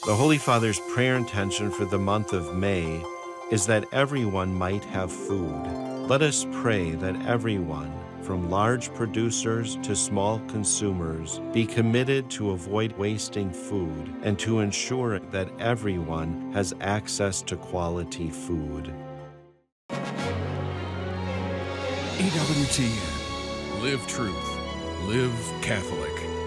The Holy Father's prayer intention for the month of May is that everyone might have food. Let us pray that everyone, from large producers to small consumers, be committed to avoid wasting food and to ensure that everyone has access to quality food. EWTN. Live truth. Live Catholic.